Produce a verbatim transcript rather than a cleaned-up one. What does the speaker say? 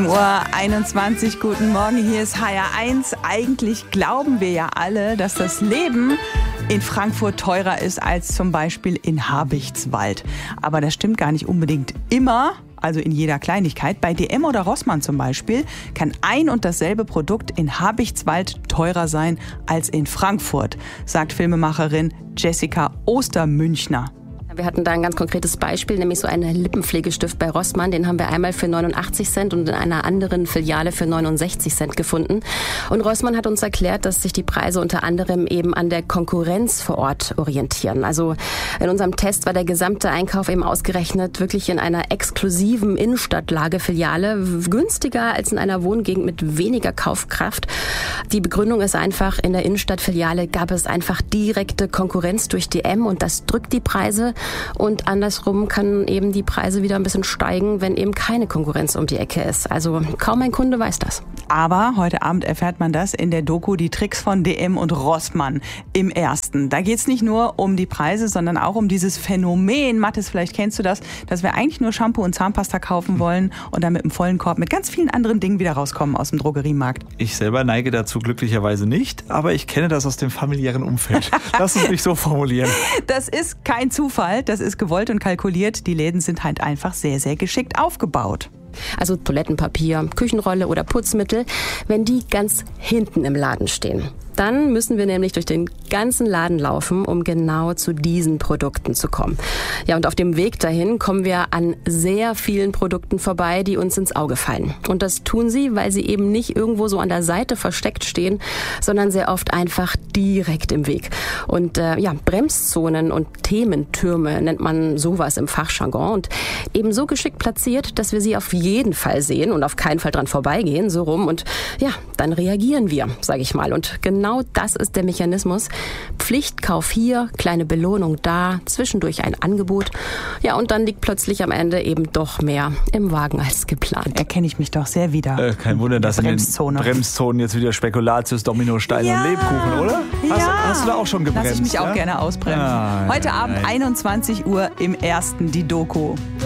Uhr einundzwanzig. Guten Morgen, hier ist H R eins. Eigentlich glauben wir ja alle, dass das Leben in Frankfurt teurer ist als zum Beispiel in Habichtswald. Aber das stimmt gar nicht unbedingt immer. Also in jeder Kleinigkeit. Bei D M oder Rossmann zum Beispiel kann ein und dasselbe Produkt in Habichtswald teurer sein als in Frankfurt, sagt Filmemacherin Jessica Ostermünchner. Wir hatten da ein ganz konkretes Beispiel, nämlich so einen Lippenpflegestift bei Rossmann. Den haben wir einmal für neunundachtzig Cent und in einer anderen Filiale für neunundsechzig Cent gefunden. Und Rossmann hat uns erklärt, dass sich die Preise unter anderem eben an der Konkurrenz vor Ort orientieren. Also in unserem Test war der gesamte Einkauf eben ausgerechnet wirklich in einer exklusiven Innenstadtlagefiliale günstiger als in einer Wohngegend mit weniger Kaufkraft. Die Begründung ist einfach, in der Innenstadtfiliale gab es einfach direkte Konkurrenz durch D M und das drückt die Preise. Und andersrum kann eben die Preise wieder ein bisschen steigen, wenn eben keine Konkurrenz um die Ecke ist. Also kaum ein Kunde weiß das. Aber heute Abend erfährt man das in der Doku Die Tricks von D M und Rossmann im Ersten. Da geht es nicht nur um die Preise, sondern auch um dieses Phänomen, Mathis, vielleicht kennst du das, dass wir eigentlich nur Shampoo und Zahnpasta kaufen wollen und dann mit einem vollen Korb mit ganz vielen anderen Dingen wieder rauskommen aus dem Drogeriemarkt. Ich selber neige dazu glücklicherweise nicht, aber ich kenne das aus dem familiären Umfeld. Lass uns mich so formulieren. Das ist kein Zufall, das ist gewollt und kalkuliert. Die Läden sind halt einfach sehr, sehr geschickt aufgebaut. Also Toilettenpapier, Küchenrolle oder Putzmittel, wenn die ganz hinten im Laden stehen. Dann müssen wir nämlich durch den ganzen Laden laufen, um genau zu diesen Produkten zu kommen. Ja, und auf dem Weg dahin kommen wir an sehr vielen Produkten vorbei, die uns ins Auge fallen. Und das tun sie, weil sie eben nicht irgendwo so an der Seite versteckt stehen, sondern sehr oft einfach direkt im Weg. Und äh, ja, Bremszonen und Thementürme nennt man sowas im Fachjargon. Und eben so geschickt platziert, dass wir sie auf jeden Fall sehen und auf keinen Fall dran vorbeigehen, so rum. Und ja, dann reagieren wir, sage ich mal. Und genau Genau das ist der Mechanismus. Pflichtkauf hier, kleine Belohnung da, zwischendurch ein Angebot. Ja, und dann liegt plötzlich am Ende eben doch mehr im Wagen als geplant. Erkenne ich mich doch sehr wieder. Äh, kein Wunder, dass in den Bremszonen jetzt wieder Spekulatius, Dominosteine ja, und Lebkuchen, oder? Hast, ja. hast du da auch schon gebremst? Lass ich mich ja? auch gerne ausbremsen. Ah, Heute nein. Abend einundzwanzig Uhr im Ersten die Doku.